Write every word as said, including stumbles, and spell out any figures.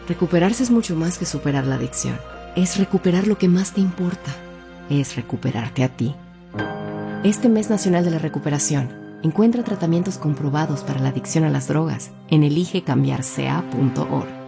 Recuperarse es mucho más que superar la adicción. Es recuperar lo que más te importa. Es recuperarte a ti. Este mes nacional de la recuperación, encuentra tratamientos comprobados para la adicción a las drogas en elige cambiar c a punto org.